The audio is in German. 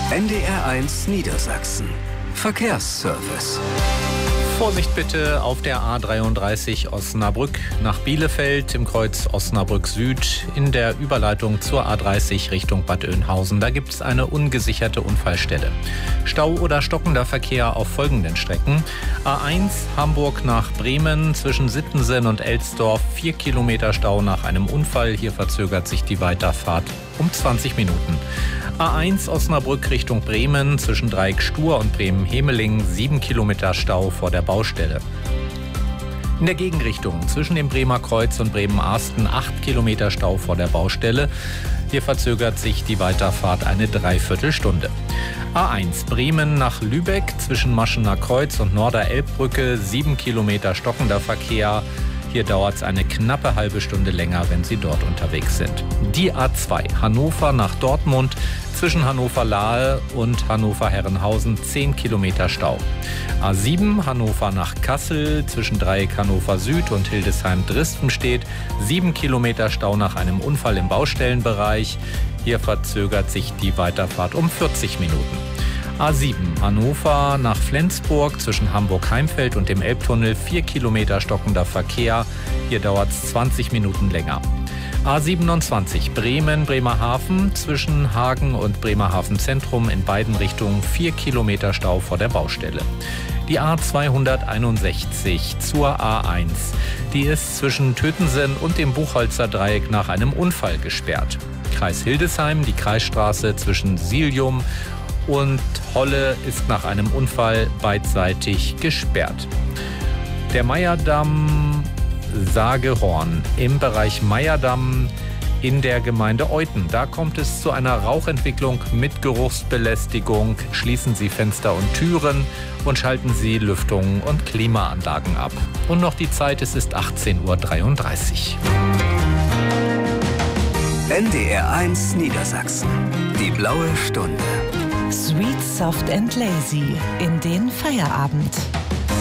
NDR1 Niedersachsen. Verkehrsservice. Vorsicht bitte auf der A33 Osnabrück nach Bielefeld im Kreuz Osnabrück Süd in der Überleitung zur A30 Richtung Bad Oeynhausen. Da gibt es eine ungesicherte Unfallstelle. Stau oder stockender Verkehr auf folgenden Strecken. A1 Hamburg nach Bremen zwischen Sittensen und Elsdorf. 4 Kilometer Stau nach einem Unfall. Hier verzögert sich die Weiterfahrt um 20 Minuten. A1 Osnabrück Richtung Bremen zwischen Dreieck-Stur und Bremen-Hemeling 7 Kilometer Stau vor der Baustelle. In der Gegenrichtung zwischen dem Bremer Kreuz und Bremen-Arsten 8 Kilometer Stau vor der Baustelle. Hier verzögert sich die Weiterfahrt eine Dreiviertelstunde. A1 Bremen nach Lübeck zwischen Maschener Kreuz und Norder-Elbbrücke 7 Kilometer stockender Verkehr. Hier dauert es eine knappe halbe Stunde länger, wenn Sie dort unterwegs sind. Die A2 Hannover nach Dortmund zwischen Hannover-Lahe und Hannover-Herrenhausen 10 Kilometer Stau. A7 Hannover nach Kassel zwischen Dreieck Hannover Süd und Hildesheim-Drispenstedt 7 Kilometer Stau nach einem Unfall im Baustellenbereich. Hier verzögert sich die Weiterfahrt um 40 Minuten. A7 Hannover nach Flensburg zwischen Hamburg-Heimfeld und dem Elbtunnel 4 Kilometer stockender Verkehr. Hier dauert es 20 Minuten länger. A27 Bremen-Bremerhaven zwischen Hagen und Bremerhaven Zentrum in beiden Richtungen 4 Kilometer Stau vor der Baustelle. Die A261 zur A1. Die ist zwischen Tötensen und dem Buchholzer Dreieck nach einem Unfall gesperrt. Kreis Hildesheim, die Kreisstraße zwischen Silium und Holle ist nach einem Unfall beidseitig gesperrt. Der Meyerdamm Sagehorn im Bereich Meyerdamm in der Gemeinde Euthen. Da kommt es zu einer Rauchentwicklung mit Geruchsbelästigung. Schließen Sie Fenster und Türen und schalten Sie Lüftungen und Klimaanlagen ab. Und noch die Zeit, es ist 18:33 Uhr. NDR1 Niedersachsen. Die blaue Stunde. Sweet, soft and lazy in den Feierabend.